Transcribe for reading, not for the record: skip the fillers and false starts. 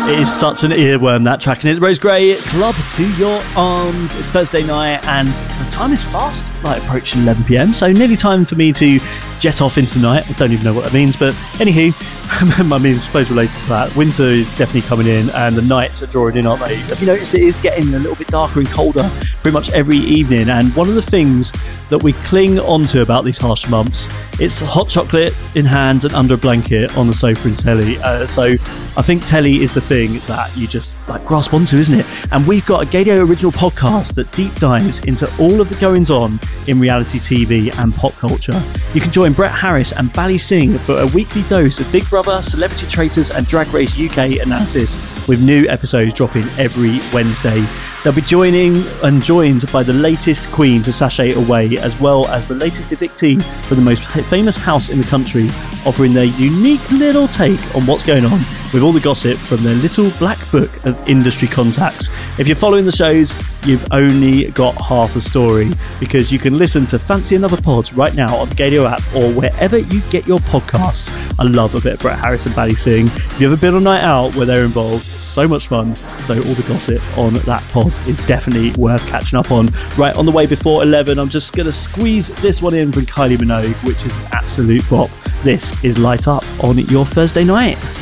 It is such an earworm, that track, and it's Rose Gray, Club to Your Arms. It's Thursday night and the time is fast, like approaching 11 p.m, so nearly time for me to jet off into the night. I don't even know what that means, but anywho, I mean, I suppose related to that, winter is definitely coming in and the nights are drawing in, aren't they? Have you noticed it is getting a little bit darker and colder pretty much every evening? And one of the things that we cling onto about these harsh months, it's hot chocolate in hand and under a blanket on the sofa and telly. So I think telly is the thing that you just like grasp onto, isn't it? And we've got a Gadio original podcast that deep dives into all of the goings on in reality TV and pop culture. You can join Brett Harris and Bally Singh for a weekly dose of Big Brother, Celebrity Traitors and Drag Race UK analysis, with new episodes dropping every Wednesday. They'll be joined by the latest queen to sashay away, as well as the latest evictee for the most famous house in the country, offering their unique little take on what's going on with all the gossip from their little black book of industry contacts. If you're following the shows, you've only got half a story, because you can listen to Fancy Another Pod right now on the Gadio app or wherever you get your podcasts. I love a bit of Brett Harris and Bally Singh. If you've ever been on a night out where they're involved, so much fun. So all the gossip on that pod is definitely worth catching up on. Right, on the way before 11, I'm just going to squeeze this one in from Kylie Minogue, which is an absolute bop. This is Light Up on your Thursday night.